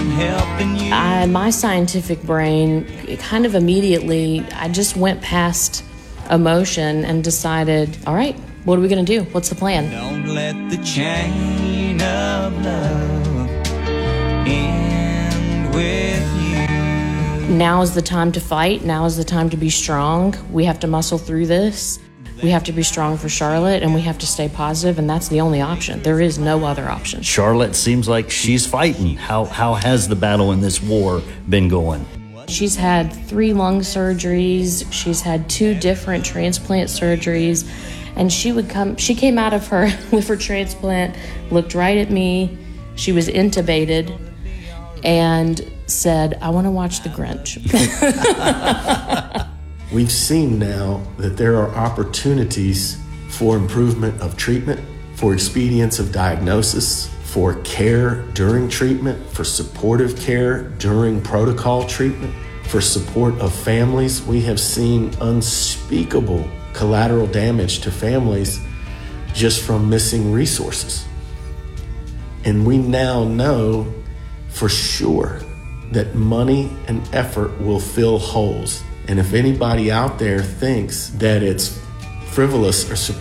I'm helping you. My scientific brain, kind of immediately, I just went past emotion and decided, all right, what are we going to do? What's the plan? Don't let the chain of love end with you. Now is the time to fight. Now is the time to be strong. We have to muscle through this. We have to be strong for Charlotte, and we have to stay positive, and that's the only option. There is no other option. Charlotte seems like she's fighting. How has the battle in this war been going? She's had 3 lung surgeries. She's had 2 different transplant surgeries. And she came out of her liver transplant, looked right at me. She was intubated and said, I want to watch The Grinch. We've seen now that there are opportunities for improvement of treatment, for expedience of diagnosis, for care during treatment, for supportive care during protocol treatment, for support of families. We have seen unspeakable collateral damage to families just from missing resources. And we now know for sure that money and effort will fill holes. And if anybody out there thinks that it's frivolous or